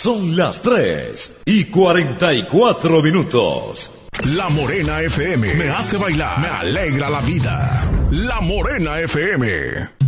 Son las 3:44. La Morena FM me hace bailar, me alegra la vida. La Morena FM.